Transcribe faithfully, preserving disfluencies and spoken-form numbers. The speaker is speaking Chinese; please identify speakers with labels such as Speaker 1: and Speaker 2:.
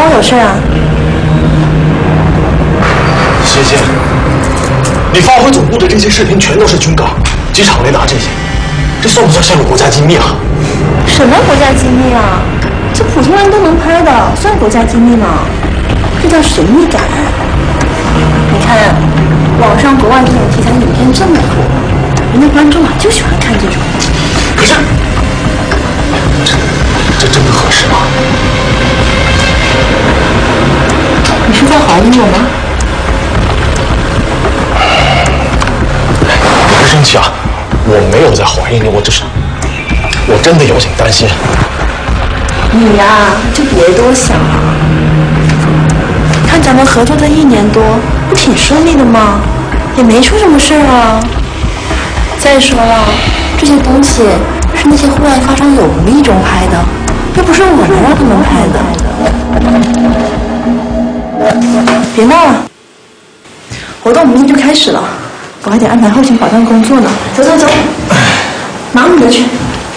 Speaker 1: 我有事啊？
Speaker 2: 谢谢。你发回总部的这些视频全都是军港、机场雷达这些，这算不算泄露国家机密啊？
Speaker 1: 什么国家机密啊？这普通人都能拍的，算国家机密吗？这叫神秘感。你看，网上国外这种题材影片这么多，人家观众啊就喜欢看这种。
Speaker 2: 可是，这这真的合适吗？
Speaker 1: 你是在怀疑我吗？
Speaker 2: 你别生气啊，我没有在怀疑你，我只是，我真的有点担心。
Speaker 1: 你呀、啊，就别多想了。看咱们合作这一年多，不挺顺利的吗？也没出什么事儿啊。再说了，这些东西是那些户外发烧友无意中拍的，又不是我能让他们拍的。别闹了，活动明天就开始了，我还得安排后勤保障工作呢。走走走，忙你的去。